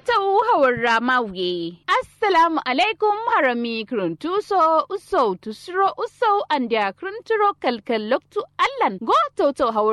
tautau hawar ramawe. Assalamu alaikum harami kruntuso uso tusro uso andia krunturo kalkal loktu allan go tautau hawar